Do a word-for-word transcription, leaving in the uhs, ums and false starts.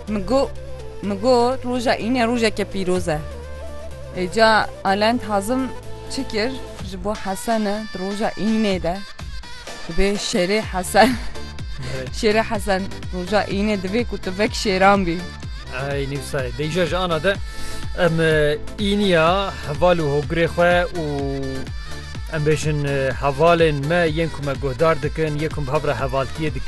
Migo Migo roja îne rojeke pîroz e. Êca alend hazim çikir ji bo Hesenê di roja înê de dibe şerê Hesen şerê Hesen roja înê dibe ku tu vek şêran bî. Ay nivsay deja ji ana de em îniya heval û hogirê xwe û em bêjin hevalên me yên ku me guhdar dikin yê ku bi hev re hevaltiyê dikin